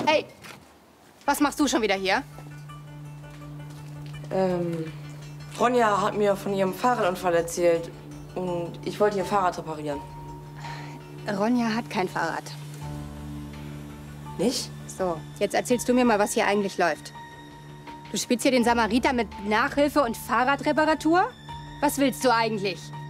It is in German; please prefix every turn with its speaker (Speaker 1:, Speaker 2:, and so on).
Speaker 1: Hey, was machst du schon wieder hier?
Speaker 2: Ronja hat mir von ihrem Fahrradunfall erzählt und ich wollte ihr Fahrrad reparieren.
Speaker 1: Ronja hat kein Fahrrad.
Speaker 2: Nicht?
Speaker 1: So, jetzt erzählst du mir mal, was hier eigentlich läuft. Du spielst hier den Samariter mit Nachhilfe und Fahrradreparatur? Was willst du eigentlich?